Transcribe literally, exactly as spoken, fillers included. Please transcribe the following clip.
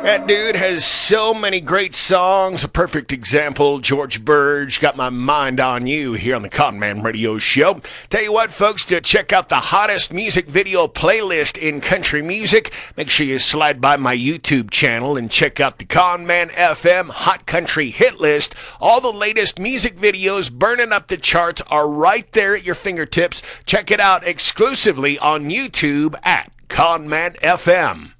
That dude has so many great songs. A perfect example, George Burge, Got My Mind on You here on the Conman Radio Show. Tell you what, folks, to check out the hottest music video playlist in country music, make sure you slide by my YouTube channel and check out the Conman F M Hot Country Hit List. All the latest music videos burning up the charts are right there at your fingertips. Check it out exclusively on YouTube at Conman F M.